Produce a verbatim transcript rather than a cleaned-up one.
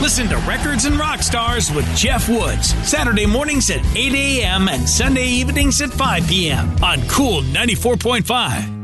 Listen to Records and Rock Stars with Jeff Woods, Saturday mornings at eight a.m. and Sunday evenings at five p.m. on Cool ninety-four point five.